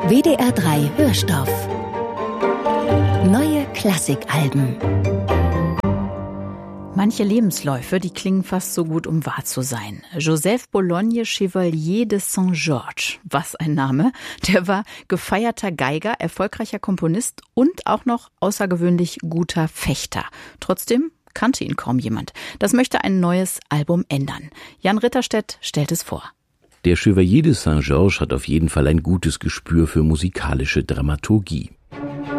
WDR 3 Hörstoff. Neue Klassikalben. Manche Lebensläufe, die klingen fast so gut, um wahr zu sein. Joseph Bologne Chevalier de Saint-Georges, was ein Name. Der war gefeierter Geiger, erfolgreicher Komponist und auch noch außergewöhnlich guter Fechter. Trotzdem kannte ihn kaum jemand. Das möchte ein neues Album ändern. Jan Ritterstedt stellt es vor. Der Chevalier de Saint-Georges hat auf jeden Fall ein gutes Gespür für musikalische Dramaturgie.